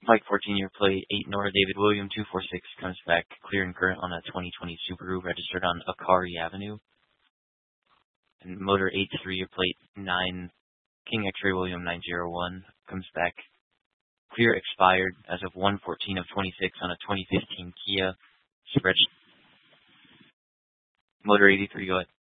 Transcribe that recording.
Mike 14 year plate 8 Nora David William 246 comes back clear and current on a 2020 Subaru registered on Akari Avenue. And motor 83 year plate 9 King X-Ray William 901 comes back clear expired as of 1/14 of 26 on a 2015 Kia spread. Motor 83, go ahead.